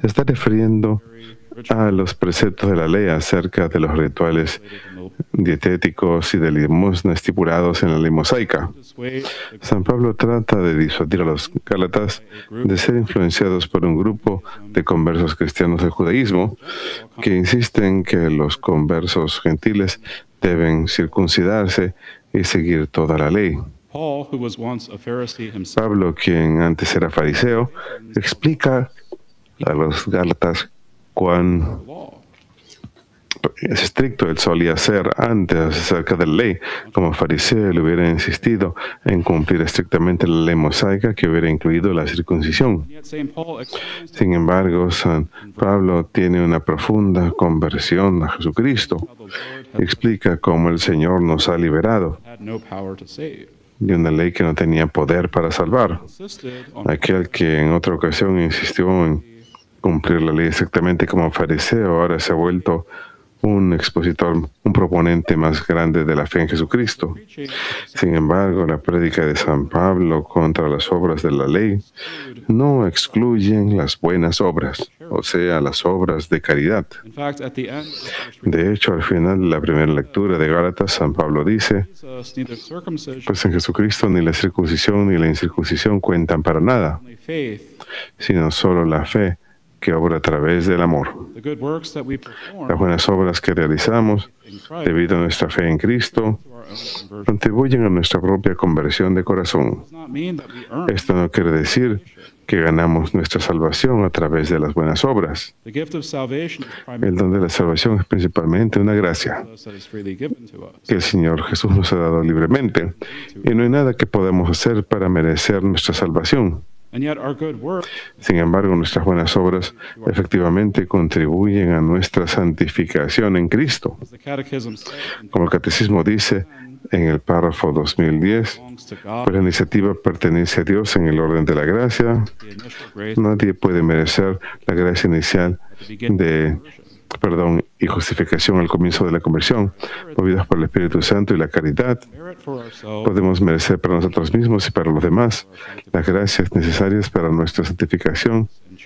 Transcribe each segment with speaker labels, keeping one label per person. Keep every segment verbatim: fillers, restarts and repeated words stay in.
Speaker 1: Se está refiriendo a los preceptos de la ley acerca de los rituales dietéticos y de limosna estipulados en la ley mosaica. San Pablo trata de disuadir a los gálatas de ser influenciados por un grupo de conversos cristianos del judaísmo que insisten que los conversos gentiles deben circuncidarse y seguir toda la ley. Pablo, quien antes era fariseo, explica a los gálatas cuán es estricto él solía ser antes acerca de la ley. Como fariseo, él hubiera insistido en cumplir estrictamente la ley mosaica, que hubiera incluido la circuncisión. Sin embargo, San Pablo tiene una profunda conversión a Jesucristo. Explica cómo el Señor nos ha liberado de una ley que no tenía poder para salvar. Aquel que en otra ocasión insistió en cumplir la ley exactamente como fariseo, ahora se ha vuelto un expositor, un proponente más grande de la fe en Jesucristo. Sin embargo, la prédica de San Pablo contra las obras de la ley no excluyen las buenas obras, o sea, las obras de caridad. De hecho, al final de la primera lectura de Gálatas, San Pablo dice: pues en Jesucristo ni la circuncisión ni la incircuncisión cuentan para nada, sino solo la fe que obra a través del amor. Las buenas obras que realizamos debido a nuestra fe en Cristo contribuyen a nuestra propia conversión de corazón. Esto no quiere decir que ganamos nuestra salvación a través de las buenas obras. El don de la salvación es principalmente una gracia que el Señor Jesús nos ha dado libremente, y no hay nada que podamos hacer para merecer nuestra salvación. Sin embargo, nuestras buenas obras efectivamente contribuyen a nuestra santificación en Cristo. Como el Catecismo dice en el párrafo dos mil diez, pues la iniciativa pertenece a Dios en el orden de la gracia. Nadie puede merecer la gracia inicial de perdón y justificación al comienzo de la conversión, movidos por el Espíritu Santo y la caridad. Podemos merecer para nosotros mismos y para los demás las gracias necesarias para nuestra santificación,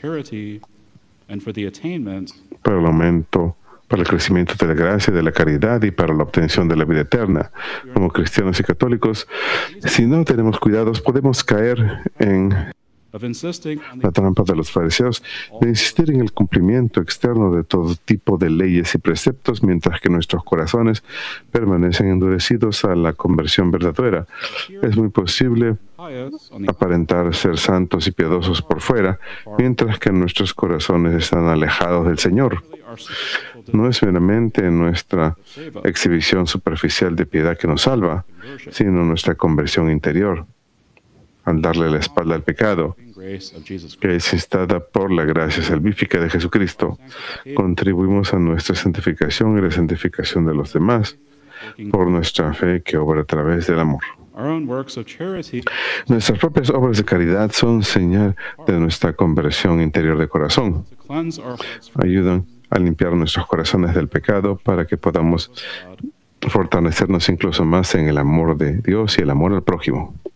Speaker 1: para el aumento, para el crecimiento de la gracia, de la caridad y para la obtención de la vida eterna. Como cristianos y católicos, si no tenemos cuidados, podemos caer en la trampa de los fariseos de insistir en el cumplimiento externo de todo tipo de leyes y preceptos, mientras que nuestros corazones permanecen endurecidos a la conversión verdadera. Es muy posible aparentar ser santos y piadosos por fuera, mientras que nuestros corazones están alejados del Señor. No es meramente nuestra exhibición superficial de piedad que nos salva, sino nuestra conversión interior. Al darle la espalda al pecado, que es instada por la gracia salvífica de Jesucristo, contribuimos a nuestra santificación y la santificación de los demás por nuestra fe que obra a través del amor. Nuestras propias obras de caridad son señal de nuestra conversión interior de corazón. Ayudan a limpiar nuestros corazones del pecado para que podamos fortalecernos incluso más en el amor de Dios y el amor al prójimo.